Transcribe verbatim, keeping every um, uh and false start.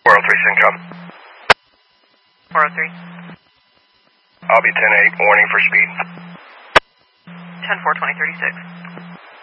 four oh three, Syncom. four oh three. I'll be ten eight, warning for speed. ten four, twenty thirty-six.